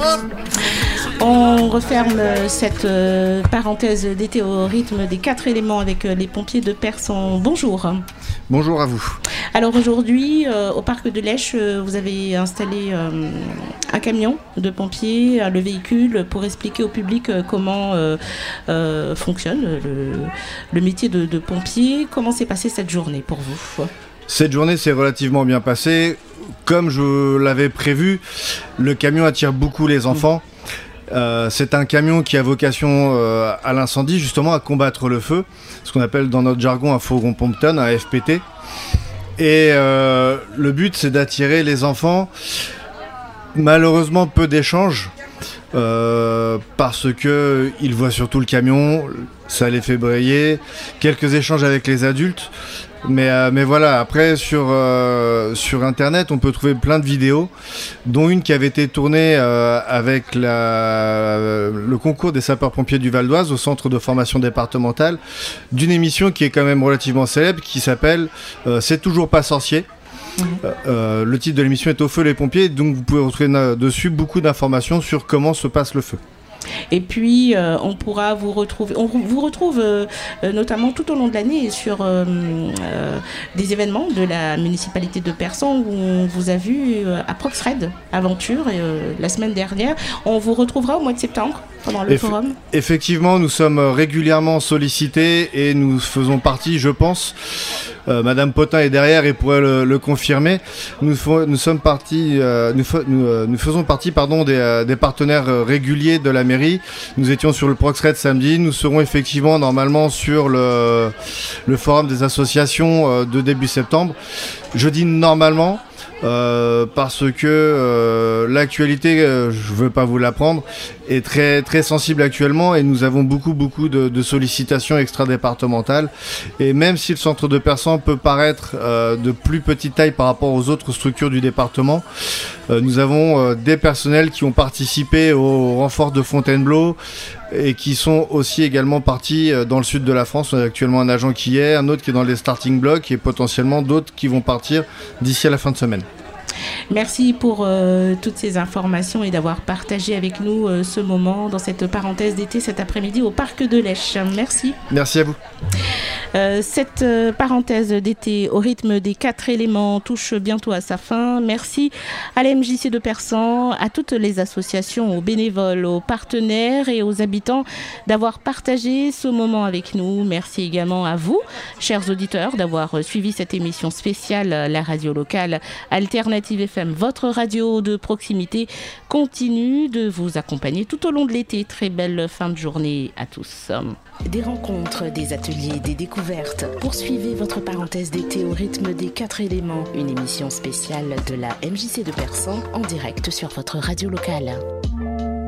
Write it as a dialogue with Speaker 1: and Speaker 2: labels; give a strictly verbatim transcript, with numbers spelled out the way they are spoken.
Speaker 1: On referme cette euh, parenthèse d'été au rythme des quatre éléments avec euh, les pompiers de Persan. Bonjour.
Speaker 2: Bonjour à vous.
Speaker 1: Alors aujourd'hui, euh, au parc de Lèche, euh, vous avez installé euh, un camion de pompiers, euh, le véhicule, pour expliquer au public euh, comment euh, euh, fonctionne le, le métier de, de pompier. Comment s'est passée cette journée pour vous ?
Speaker 2: Cette journée s'est relativement bien passée. Comme je l'avais prévu, le camion attire beaucoup les enfants. Mmh. Euh, c'est un camion qui a vocation euh, à l'incendie, justement à combattre le feu, ce qu'on appelle dans notre jargon un fourgon pompe-tonne, un F P T. Et euh, le but, c'est d'attirer les enfants. Malheureusement, peu d'échanges, euh, parce qu'ils voient surtout le camion, ça les fait brailler. Quelques échanges avec les adultes. Mais, euh, mais voilà, après sur, euh, sur internet on peut trouver plein de vidéos, dont une qui avait été tournée euh, avec la, euh, le concours des sapeurs-pompiers du Val d'Oise au centre de formation départementale, d'une émission qui est quand même relativement célèbre, qui s'appelle euh, C'est toujours pas sorcier. Mmh. Euh, le titre de l'émission est Au feu les pompiers, donc vous pouvez retrouver na- dessus beaucoup d'informations sur comment se passe le feu.
Speaker 1: Et puis, euh, on pourra vous retrouver, on vous retrouve euh, notamment tout au long de l'année sur euh, euh, des événements de la municipalité de Persan où on vous a vu euh, à Proxred Aventure euh, la semaine dernière. On vous retrouvera au mois de septembre pendant le Eff- forum.
Speaker 2: Effectivement, nous sommes régulièrement sollicités et nous faisons partie, je pense, euh, Madame Potin est derrière et pourrait le, le confirmer. Nous, f- nous sommes partis, euh, nous, f- nous, euh, nous faisons partie, pardon, des, euh, des partenaires euh, réguliers de la mairie. Nous étions sur le Proxred samedi. Nous serons effectivement normalement sur le, le forum des associations euh, de début septembre. Je dis normalement. Euh, parce que euh, l'actualité, euh, je ne veux pas vous l'apprendre, est très, très sensible actuellement et nous avons beaucoup, beaucoup de, de sollicitations extra-départementales. Et même si le centre de Persan peut paraître euh, de plus petite taille par rapport aux autres structures du département, euh, nous avons euh, des personnels qui ont participé au renfort de Fontainebleau et qui sont aussi également partis dans le sud de la France. On a actuellement un agent qui y est, un autre qui est dans les starting blocks et potentiellement d'autres qui vont partir d'ici à la fin de semaine.
Speaker 1: Merci pour euh, toutes ces informations et d'avoir partagé avec nous euh, ce moment dans cette parenthèse d'été cet après-midi au parc de Lèche. Merci.
Speaker 2: Merci à vous.
Speaker 1: Euh, cette euh, parenthèse d'été au rythme des quatre éléments touche bientôt à sa fin. Merci à la M J C de Persan, à toutes les associations, aux bénévoles, aux partenaires et aux habitants d'avoir partagé ce moment avec nous. Merci également à vous, chers auditeurs, d'avoir suivi cette émission spéciale. La radio locale Alternative F M, votre radio de proximité, continue de vous accompagner tout au long de l'été. Très belle fin de journée à tous. Des rencontres, des ateliers, des découvertes. Poursuivez votre parenthèse d'été au rythme des quatre éléments. Une émission spéciale de la M J C de Persan en direct sur votre radio locale.